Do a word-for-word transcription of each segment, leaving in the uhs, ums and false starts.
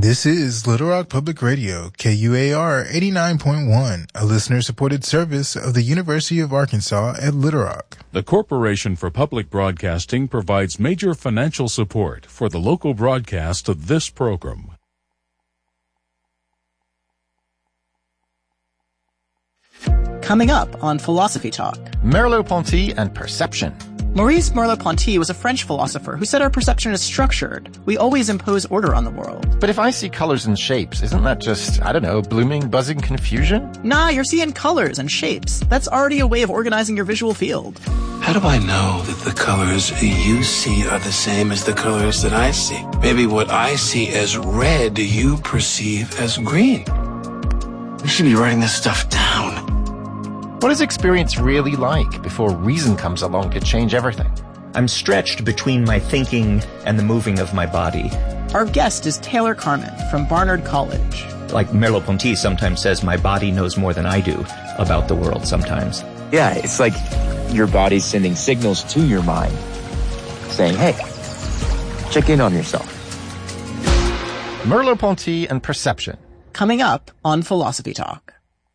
This is Little Rock Public Radio, K U A R eighty-nine point one, a listener-supported service of the University of Arkansas at Little Rock. The Corporation for Public Broadcasting provides major financial support for the local broadcast of this program. Coming up on Philosophy Talk. Merleau-Ponty and perception. Maurice Merleau-Ponty was a French philosopher who said our perception is structured. We always impose order on the world. But if I see colors and shapes, isn't that just, I don't know, blooming, buzzing confusion? Nah, you're seeing colors and shapes. That's already a way of organizing your visual field. How do I know that the colors you see are the same as the colors that I see? Maybe what I see as red, you perceive as green. We should be writing this stuff down. What is experience really like before reason comes along to change everything? I'm stretched between my thinking and the moving of my body. Our guest is Taylor Carman from Barnard College. Like Merleau-Ponty sometimes says, my body knows more than I do about the world sometimes. Yeah, it's like your body's sending signals to your mind, saying, hey, check in on yourself. Merleau-Ponty and perception. Coming up on Philosophy Talk.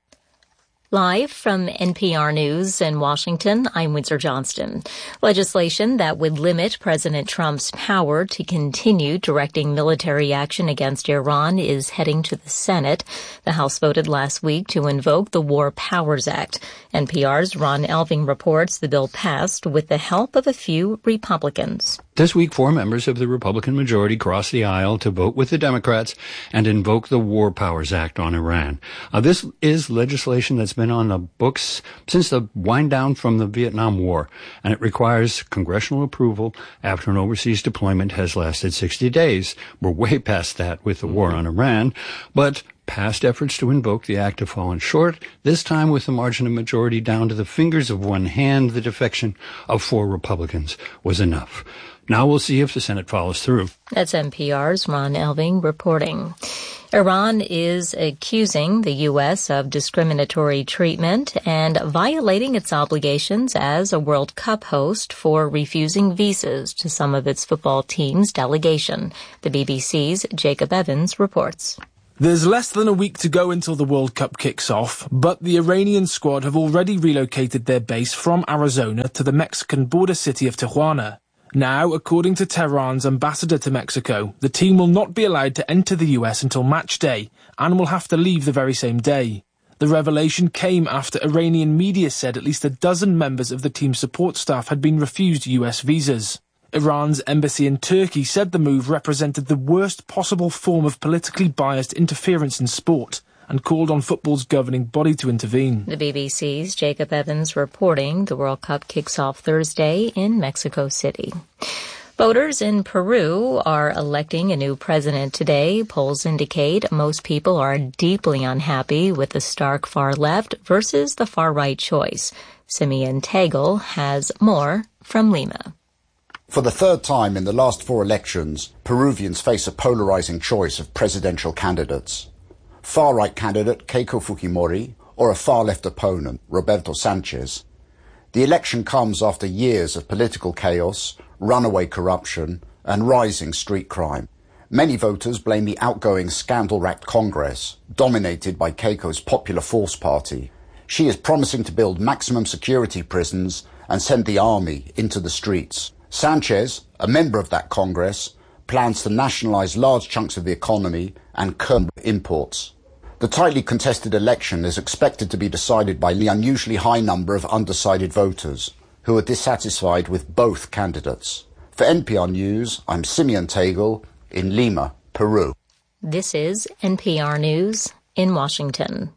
Live from N P R News in Washington, I'm Windsor Johnston. Legislation that would limit President Trump's power to continue directing military action against Iran is heading to the Senate. The House voted last week to invoke the War Powers Act. N P R's Ron Elving reports the bill passed with the help of a few Republicans. This week, four members of the Republican majority crossed the aisle to vote with the Democrats and invoke the War Powers Act on Iran. Uh, this is legislation that's been on the books since the wind down from the Vietnam War, and it requires congressional approval after an overseas deployment has lasted sixty days. We're way past that with the war on Iran, but past efforts to invoke the act have fallen short, this time with the margin of majority down to the fingers of one hand. The defection of four Republicans was enough. Now we'll see if the Senate follows through. That's N P R's Ron Elving reporting. Iran is accusing the U S of discriminatory treatment and violating its obligations as a World Cup host for refusing visas to some of its football team's delegation. The B B C's Jacob Evans reports. There's less than a week to go until the World Cup kicks off, but the Iranian squad have already relocated their base from Arizona to the Mexican border city of Tijuana. Now, according to Tehran's ambassador to Mexico, the team will not be allowed to enter the U S until match day and will have to leave the very same day. The revelation came after Iranian media said at least a dozen members of the team's support staff had been refused U S visas. Iran's embassy in Turkey said the move represented the worst possible form of politically biased interference in sport and called on football's governing body to intervene. The B B C's Jacob Evans reporting the World Cup kicks off Thursday in Mexico City. Voters in Peru are electing a new president today. Polls indicate most people are deeply unhappy with the stark far left versus the far right choice. Simeon Tegel has more from Lima. For the third time in the last four elections, Peruvians face a polarizing choice of presidential candidates. Far-right candidate Keiko Fujimori or a far-left opponent, Roberto Sanchez. The election comes after years of political chaos, runaway corruption and rising street crime. Many voters blame the outgoing scandal-racked Congress, dominated by Keiko's Popular Force Party. She is promising to build maximum security prisons and send the army into the streets. Sanchez, a member of that Congress, plans to nationalize large chunks of the economy and curb imports. The tightly contested election is expected to be decided by the unusually high number of undecided voters who are dissatisfied with both candidates. For N P R News, I'm Simeon Tegel in Lima, Peru. This is N P R News in Washington.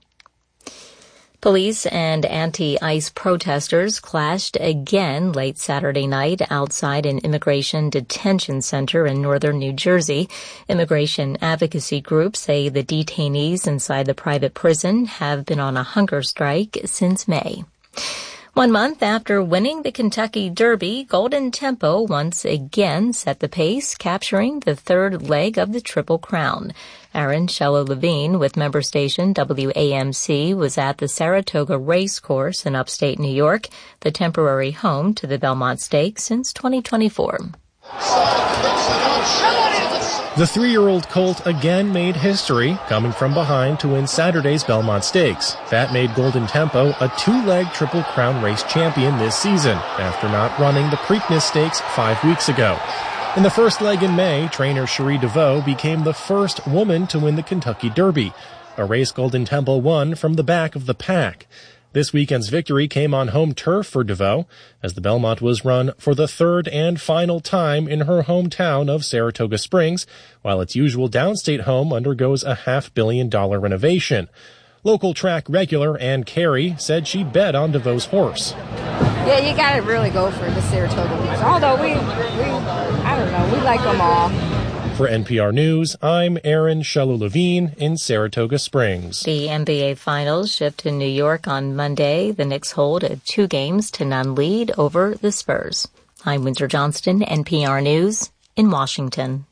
Police and anti-ICE protesters clashed again late Saturday night outside an immigration detention center in northern New Jersey. Immigration advocacy groups say the detainees inside the private prison have been on a hunger strike since May. One month after winning the Kentucky Derby, Golden Tempo once again set the pace, capturing the third leg of the Triple Crown. Aaron Shello-Levine with member station W A M C was at the Saratoga Racecourse in upstate New York, the temporary home to the Belmont Stakes since twenty twenty-four. The three-year-old colt again made history, coming from behind to win Saturday's Belmont Stakes. That made Golden Tempo a two-leg Triple Crown race champion this season, after not running the Preakness Stakes five weeks ago. In the first leg in May, trainer Cherie DeVoe became the first woman to win the Kentucky Derby, a race Golden Tempo won from the back of the pack. This weekend's victory came on home turf for DeVoe, as the Belmont was run for the third and final time in her hometown of Saratoga Springs, while its usual downstate home undergoes a half-billion dollar renovation. Local track regular Ann Carey said she bet on DeVoe's horse. Yeah, you gotta really go for the Saratoga ones. Although we, we, I don't know, we like them all. For N P R News, I'm Aaron Shallow-Levine in Saratoga Springs. The N B A Finals shift to New York on Monday. The Knicks hold a two games to none lead over the Spurs. I'm Winter Johnston, N P R News in Washington.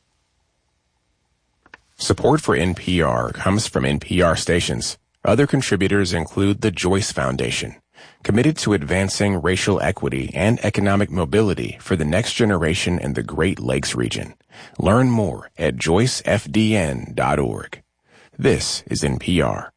Support for N P R comes from N P R stations. Other contributors include the Joyce Foundation, committed to advancing racial equity and economic mobility for the next generation in the Great Lakes region. Learn more at joyce f d n dot org. This is N P R.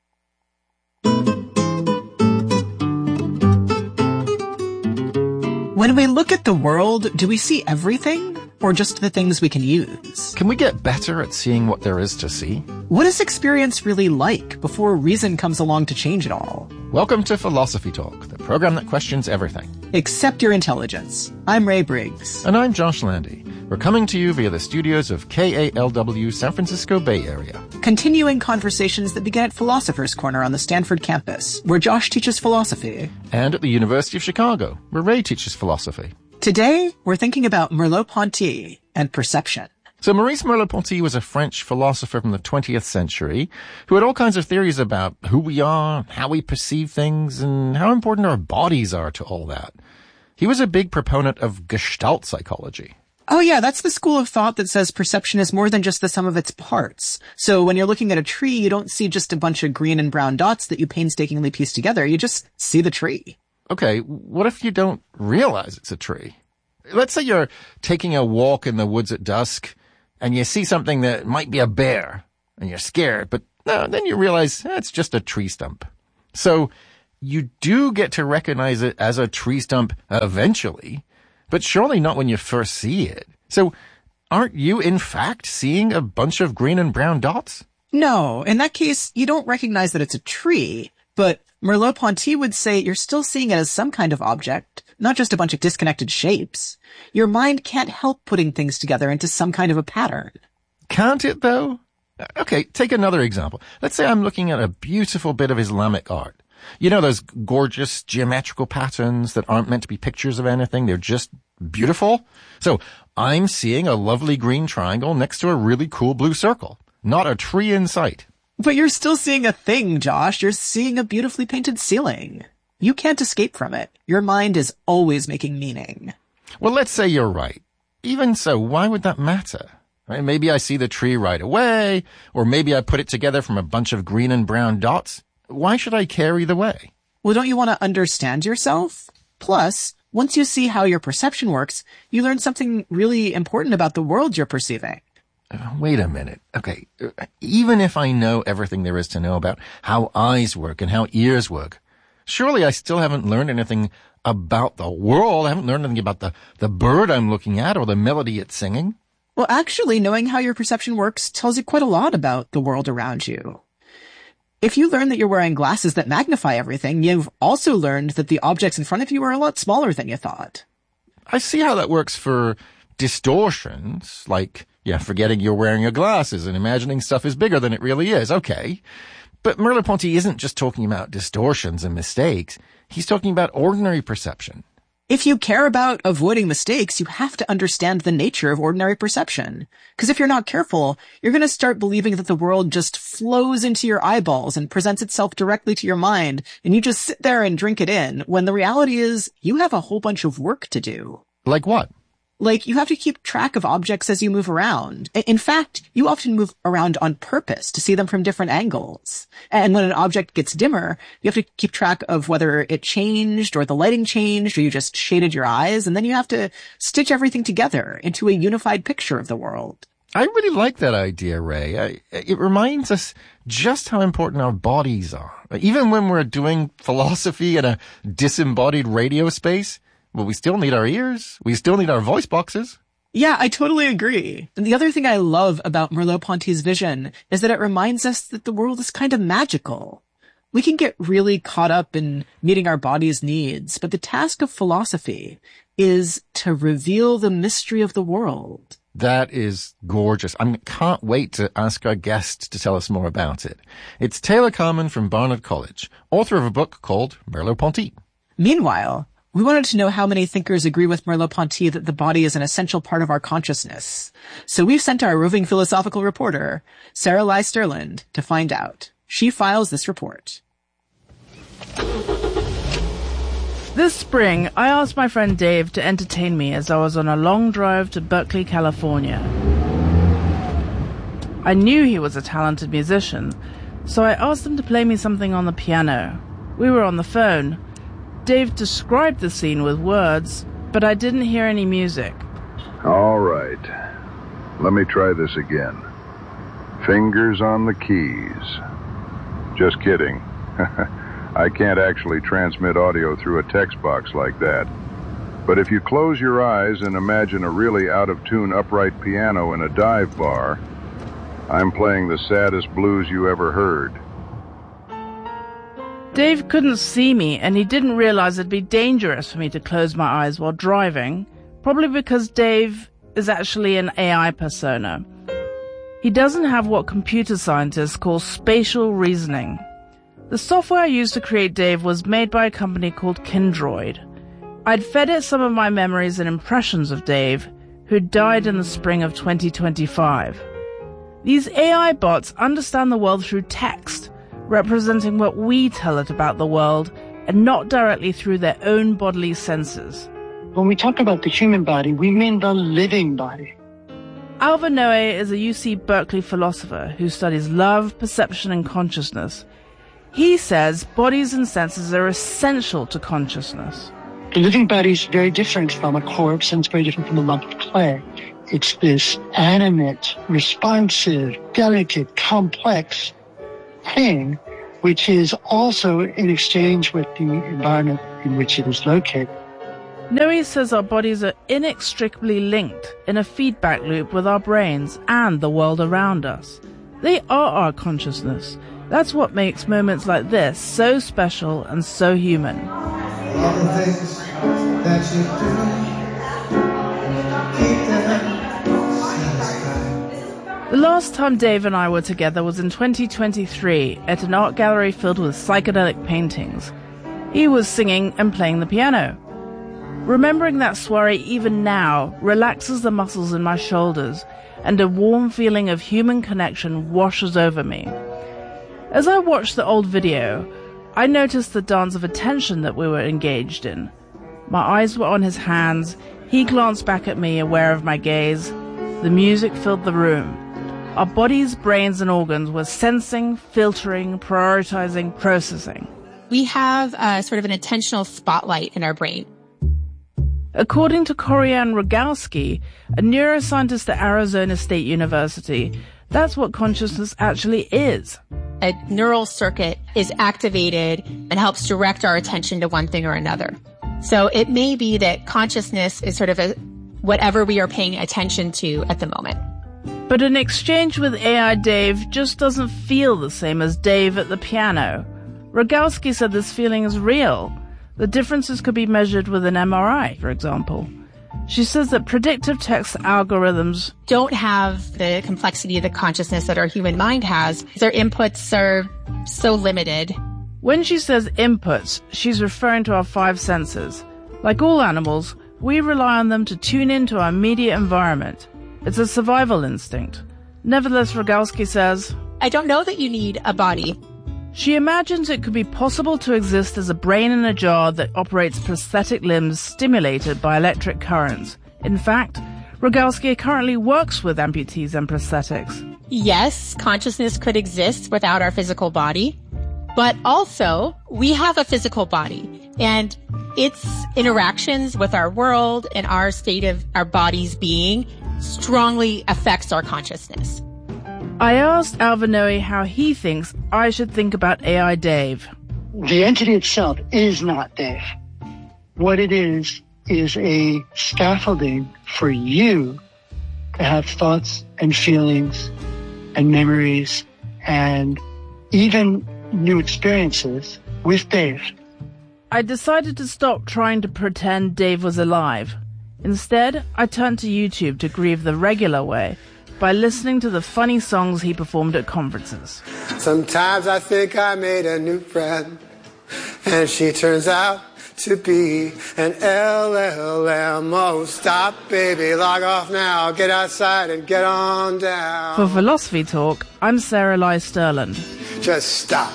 When we look at the world, do we see everything or just the things we can use? Can we get better at seeing what there is to see? What is experience really like before reason comes along to change it all? Welcome to Philosophy Talk, the program that questions everything. Except your intelligence. I'm Ray Briggs. And I'm Josh Landy. We're coming to you via the studios of K A L W San Francisco Bay Area. Continuing conversations that began at Philosopher's Corner on the Stanford campus, where Josh teaches philosophy. And at the University of Chicago, where Ray teaches philosophy. Today, we're thinking about Merleau-Ponty and perception. So Maurice Merleau-Ponty was a French philosopher from the twentieth century who had all kinds of theories about who we are, how we perceive things, and how important our bodies are to all that. He was a big proponent of Gestalt psychology. Oh yeah, that's the school of thought that says perception is more than just the sum of its parts. So when you're looking at a tree, you don't see just a bunch of green and brown dots that you painstakingly piece together. You just see the tree. Okay, what if you don't realize it's a tree? Let's say you're taking a walk in the woods at dusk, and you see something that might be a bear, and you're scared, but no, then you realize eh, it's just a tree stump. So you do get to recognize it as a tree stump eventually, but surely not when you first see it. So aren't you, in fact, seeing a bunch of green and brown dots? No, in that case, you don't recognize that it's a tree, but Merleau-Ponty would say you're still seeing it as some kind of object, not just a bunch of disconnected shapes. Your mind can't help putting things together into some kind of a pattern. Can't it, though? Okay, take another example. Let's say I'm looking at a beautiful bit of Islamic art. You know those gorgeous geometrical patterns that aren't meant to be pictures of anything? They're just beautiful. So I'm seeing a lovely green triangle next to a really cool blue circle, not a tree in sight. But you're still seeing a thing, Josh. You're seeing a beautifully painted ceiling. You can't escape from it. Your mind is always making meaning. Well, let's say you're right. Even so, why would that matter? Right? Maybe I see the tree right away, or maybe I put it together from a bunch of green and brown dots. Why should I care either way? Well, don't you want to understand yourself? Plus, once you see how your perception works, you learn something really important about the world you're perceiving. Uh, wait a minute. Okay, even if I know everything there is to know about how eyes work and how ears work, surely I still haven't learned anything about the world. I haven't learned anything about the, the bird I'm looking at or the melody it's singing. Well, actually, knowing how your perception works tells you quite a lot about the world around you. If you learn that you're wearing glasses that magnify everything, you've also learned that the objects in front of you are a lot smaller than you thought. I see how that works for distortions, like, yeah, forgetting you're wearing your glasses and imagining stuff is bigger than it really is. Okay. But Merleau-Ponty isn't just talking about distortions and mistakes. He's talking about ordinary perception. If you care about avoiding mistakes, you have to understand the nature of ordinary perception. Because if you're not careful, you're going to start believing that the world just flows into your eyeballs and presents itself directly to your mind, and you just sit there and drink it in, when the reality is you have a whole bunch of work to do. Like what? Like, you have to keep track of objects as you move around. In fact, you often move around on purpose to see them from different angles. And when an object gets dimmer, you have to keep track of whether it changed or the lighting changed or you just shaded your eyes. And then you have to stitch everything together into a unified picture of the world. I really like that idea, Ray. I, it reminds us just how important our bodies are. Even when we're doing philosophy in a disembodied radio space, well, we still need our ears. We still need our voice boxes. Yeah, I totally agree. And the other thing I love about Merleau-Ponty's vision is that it reminds us that the world is kind of magical. We can get really caught up in meeting our body's needs, but the task of philosophy is to reveal the mystery of the world. That is gorgeous. I can't wait to ask our guest to tell us more about it. It's Taylor Carman from Barnard College, author of a book called Merleau-Ponty. Meanwhile, we wanted to know how many thinkers agree with Merleau-Ponty that the body is an essential part of our consciousness. So we've sent our roving philosophical reporter, Sarah Lai Sterland, to find out. She files this report. This spring, I asked my friend Dave to entertain me as I was on a long drive to Berkeley, California. I knew he was a talented musician, so I asked him to play me something on the piano. We were on the phone. Dave described the scene with words, but I didn't hear any music. All right. Let me try this again. Fingers on the keys. Just kidding. I can't actually transmit audio through a text box like that. But if you close your eyes and imagine a really out-of-tune upright piano in a dive bar, I'm playing the saddest blues you ever heard. Dave couldn't see me, and he didn't realize it'd be dangerous for me to close my eyes while driving, probably because Dave is actually an A I persona. He doesn't have what computer scientists call spatial reasoning. The software I used to create Dave was made by a company called Kindroid. I'd fed it some of my memories and impressions of Dave, who died in the spring of twenty twenty-five. These A I bots understand the world through text, representing what we tell it about the world, and not directly through their own bodily senses. When we talk about the human body, we mean the living body. Alva Noe is a U C Berkeley philosopher who studies love, perception, and consciousness. He says bodies and senses are essential to consciousness. The living body is very different from a corpse, and it's very different from a lump of clay. It's this animate, responsive, delicate, complex thing, which is also in exchange with the environment in which it is located. Noe says our bodies are inextricably linked in a feedback loop with our brains and the world around us. They are our consciousness. That's what makes moments like this so special and so human. All the things that you do, keep them satisfied. The last time Dave and I were together was in twenty twenty-three at an art gallery filled with psychedelic paintings. He was singing and playing the piano. Remembering that soiree even now relaxes the muscles in my shoulders, and a warm feeling of human connection washes over me. As I watched the old video, I noticed the dance of attention that we were engaged in. My eyes were on his hands, he glanced back at me, aware of my gaze. The music filled the room. Our bodies, brains, and organs were sensing, filtering, prioritizing, processing. We have uh, sort of an attentional spotlight in our brain. According to Korian Rogalski, a neuroscientist at Arizona State University, that's what consciousness actually is. A neural circuit is activated and helps direct our attention to one thing or another. So it may be that consciousness is sort of a, whatever we are paying attention to at the moment. But an exchange with A I Dave just doesn't feel the same as Dave at the piano. Rogalski said this feeling is real. The differences could be measured with an M R I, for example. She says that predictive text algorithms don't have the complexity of the consciousness that our human mind has. Their inputs are so limited. When she says inputs, she's referring to our five senses. Like all animals, we rely on them to tune into our immediate environment. It's a survival instinct. Nevertheless, Rogalski says, I don't know that you need a body. She imagines it could be possible to exist as a brain in a jar that operates prosthetic limbs stimulated by electric currents. In fact, Rogalski currently works with amputees and prosthetics. Yes, consciousness could exist without our physical body, but also we have a physical body, and its interactions with our world and our state of our body's being strongly affects our consciousness. I asked Alvin Noe how he thinks I should think about A I Dave. The entity itself is not Dave. What it is, is a scaffolding for you to have thoughts and feelings and memories and even new experiences with Dave. I decided to stop trying to pretend Dave was alive. Instead, I turned to YouTube to grieve the regular way by listening to the funny songs he performed at conferences. Sometimes I think I made a new friend, and she turns out to be an L L M. Oh, stop, baby, log off now, get outside and get on down. For Philosophy Talk, I'm Sarah Lai Sterland. Just stop.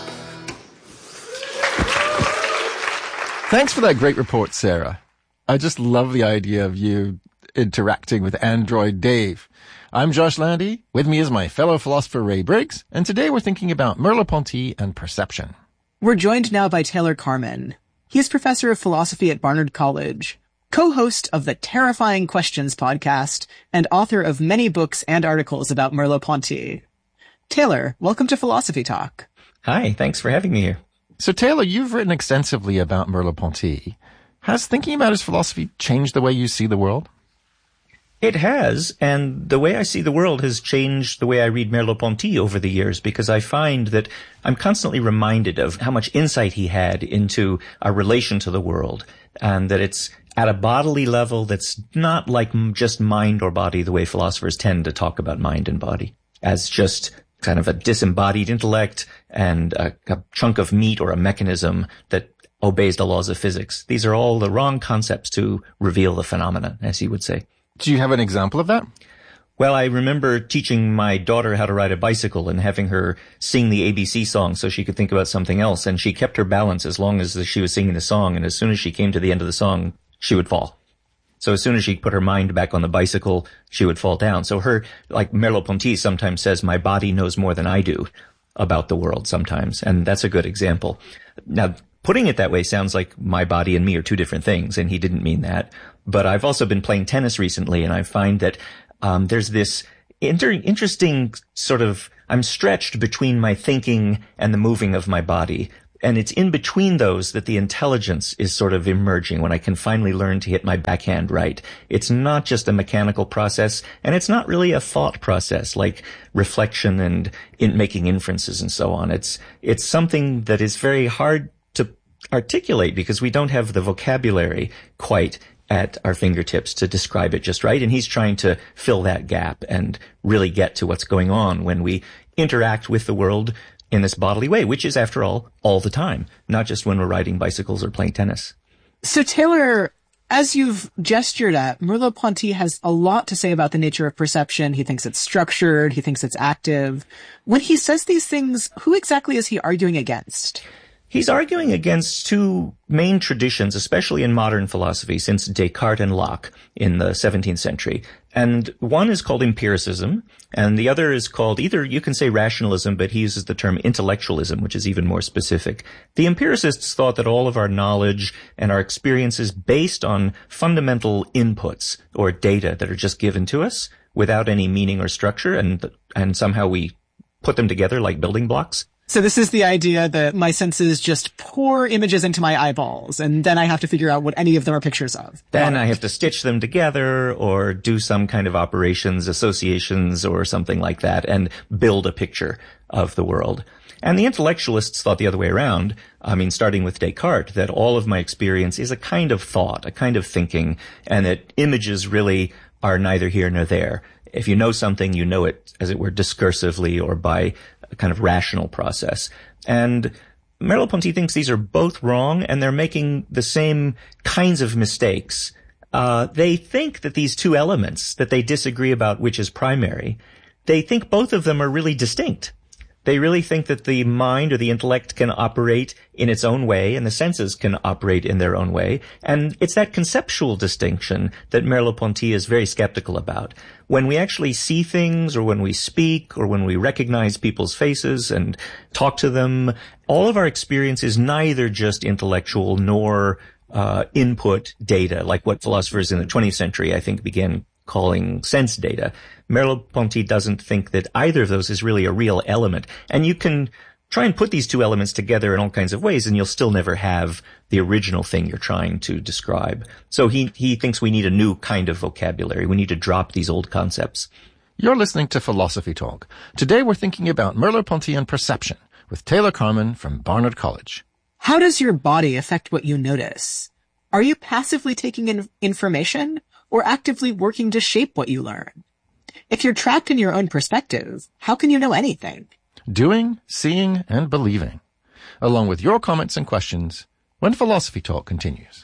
Thanks for that great report, Sarah. I just love the idea of you interacting with Android Dave. I'm Josh Landy. With me is my fellow philosopher Ray Briggs, and today we're thinking about Merleau-Ponty and perception. We're joined now by Taylor Carman. He is professor of philosophy at Barnard College, co-host of the Terrifying Questions podcast, and author of many books and articles about Merleau-Ponty. Taylor, welcome to Philosophy Talk. Hi, thanks for having me here. So Taylor, you've written extensively about Merleau-Ponty. Has thinking about his philosophy changed the way you see the world? It has, and the way I see the world has changed the way I read Merleau-Ponty over the years, because I find that I'm constantly reminded of how much insight he had into our relation to the world, and that it's at a bodily level that's not like just mind or body the way philosophers tend to talk about mind and body, as just kind of a disembodied intellect and a, a chunk of meat or a mechanism that obeys the laws of physics. These are all the wrong concepts to reveal the phenomenon, as he would say. Do you have an example of that? Well, I remember teaching my daughter how to ride a bicycle and having her sing the A B C song so she could think about something else, and she kept her balance as long as she was singing the song, and as soon as she came to the end of the song, she would fall. So as soon as she put her mind back on the bicycle, she would fall down. So her, like Merleau-Ponty sometimes says, my body knows more than I do about the world sometimes, and that's a good example. Now, putting it that way sounds like my body and me are two different things, and he didn't mean that. But I've also been playing tennis recently, and I find that um there's this inter- interesting sort of, I'm stretched between my thinking and the moving of my body. And it's in between those that the intelligence is sort of emerging, when I can finally learn to hit my backhand right. It's not just a mechanical process, and it's not really a thought process like reflection and in making inferences and so on. It's it's something that is very hard to articulate because we don't have the vocabulary quite at our fingertips to describe it just right. And he's trying to fill that gap and really get to what's going on when we interact with the world in this bodily way, which is, after all, all the time, not just when we're riding bicycles or playing tennis. So Taylor, as you've gestured at, Merleau-Ponty has a lot to say about the nature of perception. He thinks it's structured. He thinks it's active. When he says these things, who exactly is he arguing against? He's arguing against two main traditions, especially in modern philosophy, since Descartes and Locke in the seventeenth century. And one is called empiricism, and the other is called either, you can say rationalism, but he uses the term intellectualism, which is even more specific. The empiricists thought that all of our knowledge and our experiences based on fundamental inputs or data that are just given to us without any meaning or structure, and and somehow we put them together like building blocks. So this is the idea that my senses just pour images into my eyeballs, and then I have to figure out what any of them are pictures of. Then I have to stitch them together or do some kind of operations, associations, or something like that, and build a picture of the world. And the intellectualists thought the other way around. I mean, starting with Descartes, that all of my experience is a kind of thought, a kind of thinking, and that images really are neither here nor there. If you know something, you know it, as it were, discursively or by a kind of rational process. And Merleau-Ponty thinks these are both wrong, and they're making the same kinds of mistakes. Uh, they think that these two elements that they disagree about which is primary, they think both of them are really distinct. They really think that the mind or the intellect can operate in its own way and the senses can operate in their own way. And it's that conceptual distinction that Merleau-Ponty is very skeptical about. When we actually see things, or when we speak, or when we recognize people's faces and talk to them, all of our experience is neither just intellectual nor uh input data, like what philosophers in the twentieth century, I think, began calling sense data. Merleau-Ponty doesn't think that either of those is really a real element. And you can try and put these two elements together in all kinds of ways, and you'll still never have the original thing you're trying to describe. So he, he thinks we need a new kind of vocabulary. We need to drop these old concepts. You're listening to Philosophy Talk. Today we're thinking about Merleau-Ponty perception with Taylor Carman from Barnard College. How does your body affect what you notice? Are you passively taking in information or actively working to shape what you learn? If you're trapped in your own perspective, how can you know anything? Doing, seeing, and believing. Along with your comments and questions when Philosophy Talk continues.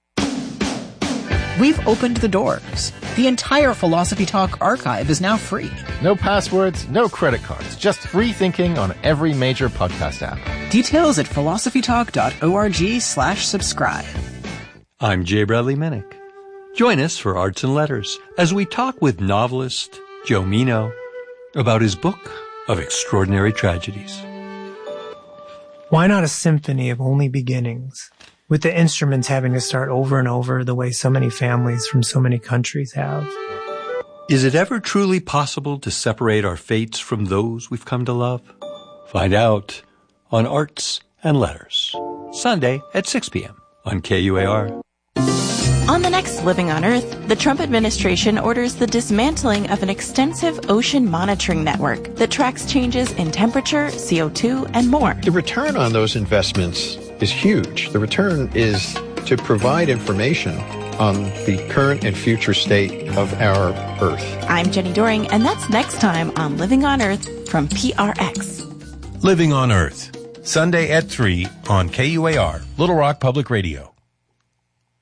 We've opened the doors. The entire Philosophy Talk archive is now free. No passwords, no credit cards, just free thinking on every major podcast app. Details at philosophytalk.org slash subscribe. I'm J. Bradley Minnick. Join us for Arts and Letters as we talk with novelist Joe Mino about his book of extraordinary tragedies. Why not a symphony of only beginnings, with the instruments having to start over and over the way so many families from so many countries have? Is it ever truly possible to separate our fates from those we've come to love? Find out on Arts and Letters, Sunday at six p.m. on K U A R. On the next Living on Earth, the Trump administration orders the dismantling of an extensive ocean monitoring network that tracks changes in temperature, C O two, and more. The return on those investments is huge. The return is to provide information on the current and future state of our Earth. I'm Jenny Doring, and that's next time on Living on Earth from P R X. Living on Earth, Sunday at three on K U A R, Little Rock Public Radio.